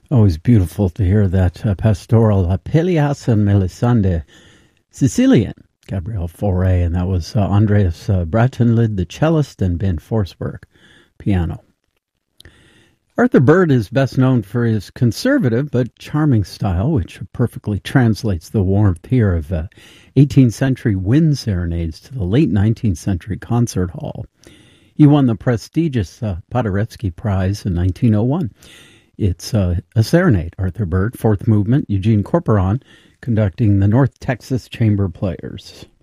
Always beautiful to hear that pastoral Pelleas and Melisande Sicilian, Gabriel Fauré, and that was Andreas Bratenlid, the cellist, and Ben Forsberg, piano. Arthur Bird is best known for his conservative but charming style, which perfectly translates the warmth here of 18th century wind serenades to the late 19th century concert hall. He won the prestigious Paderewski Prize in 1901. It's a serenade, Arthur Bird, fourth movement, Eugene Corporon, conducting the North Texas Chamber Players.